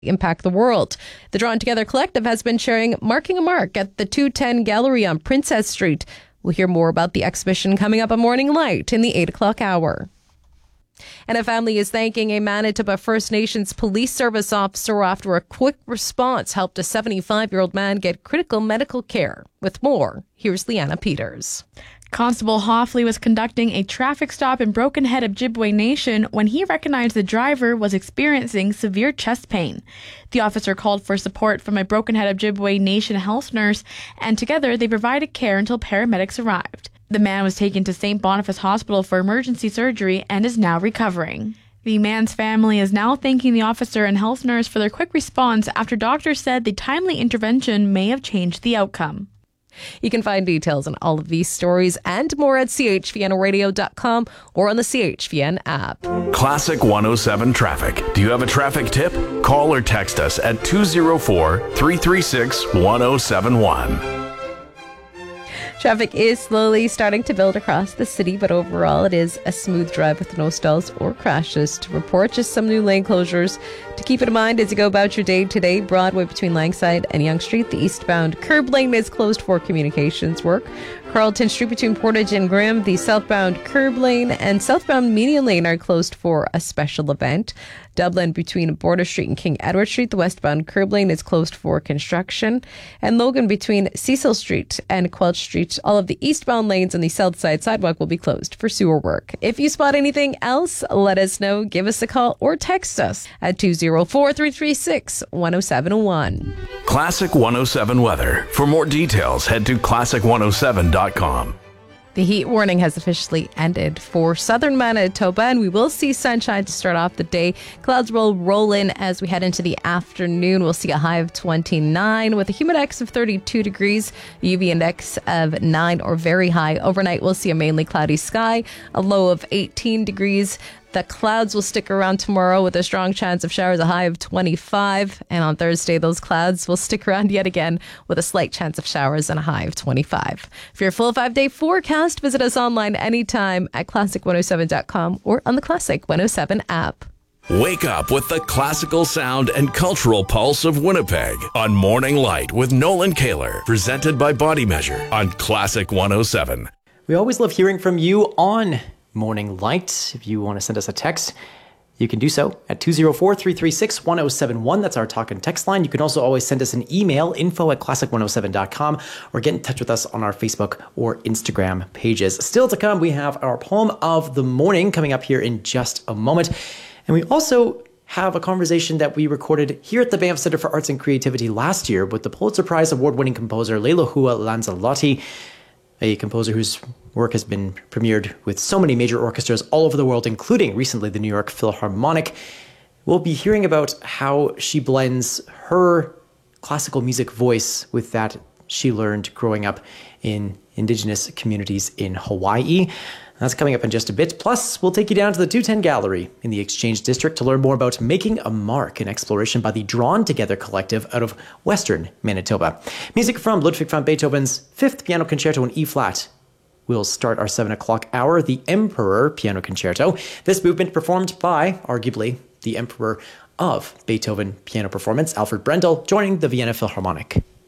impact the world. The Drawn Together Collective has been sharing Marking a Mark at the 210 Gallery on Princess Street. We'll hear more about the exhibition coming up on Morning Light in the 8 o'clock hour. And a family is thanking a Manitoba First Nations police service officer after a quick response helped a 75-year-old man get critical medical care. With more, here's Leanna Peters. Constable Hoffley was conducting a traffic stop in Broken Head, Ojibwe Nation when he recognized the driver was experiencing severe chest pain. The officer called for support from a Broken Head, Ojibwe Nation health nurse, and together they provided care until paramedics arrived. The man was taken to St. Boniface Hospital for emergency surgery and is now recovering. The man's family is now thanking the officer and health nurse for their quick response after doctors said the timely intervention may have changed the outcome. You can find details on all of these stories and more at chvnradio.com or on the CHVN app. Classic 107 traffic. Do you have a traffic tip? Call or text us at 204-336-1071. Traffic is slowly starting to build across the city, but overall it is a smooth drive with no stalls or crashes to report. Just some new lane closures to keep in mind as you go about your day today. Broadway between Langside and Yonge Street. The eastbound curb lane is closed for communications work. Carlton Street between Portage and Graham. The southbound curb lane and southbound median lane are closed for a special event. Dublin between Border Street and King Edward Street. The westbound curb lane is closed for construction. And Logan between Cecil Street and Quelch Street. All of the eastbound lanes on the south side sidewalk will be closed for sewer work. If you spot anything else, let us know. Give us a call or text us at 204-336-1071. Classic 107 weather. For more details, head to classic107.com. The heat warning has officially ended for southern Manitoba, and we will see sunshine to start off the day. Clouds will roll in as we head into the afternoon. We'll see a high of 29 with a humidex of 32 degrees, UV index of 9 or very high. Overnight, we'll see a mainly cloudy sky, a low of 18 degrees. The clouds will stick around tomorrow with a strong chance of showers, a high of 25. And on Thursday, those clouds will stick around yet again with a slight chance of showers and a high of 25. For your full 5-day forecast, visit us online anytime at classic107.com or on the Classic 107 app. Wake up with the classical sound and cultural pulse of Winnipeg on Morning Light with Nolan Kaler, presented by Body Measure on Classic 107. We always love hearing from you on Morning Light. If you want to send us a text, you can do so at 204-336-1071. That's our talk and text line. You can also always send us an email, info@classic107.com, or get in touch with us on our Facebook or Instagram pages. Still to come, we have our poem of the morning coming up here in just a moment. And we also have a conversation that we recorded here at the Banff Center for Arts and Creativity last year with the Pulitzer Prize award-winning composer Leilua Lanzalotti, a composer whose work has been premiered with so many major orchestras all over the world, including recently the New York Philharmonic. We'll be hearing about how she blends her classical music voice with that she learned growing up in Indigenous communities in Hawaii. That's coming up in just a bit. Plus, we'll take you down to the 210 Gallery in the Exchange District to learn more about Making a Mark, an exploration by the Drawn Together Collective out of Western Manitoba. Music from Ludwig van Beethoven's Fifth Piano Concerto in E-flat. We'll start our 7 o'clock hour, the Emperor Piano Concerto. This movement performed by, arguably, the Emperor of Beethoven piano performance, Alfred Brendel, joining the Vienna Philharmonic.